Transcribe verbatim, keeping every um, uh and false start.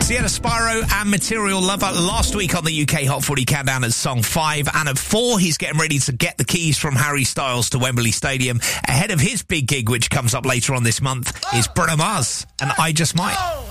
Sienna Spyro and Material Lover last week on the U K Hot forty Countdown as song five. And at four, he's getting ready to get the keys from Harry Styles to Wembley Stadium. Ahead of his big gig, which comes up later on this month, is Bruno Mars and I Just Might.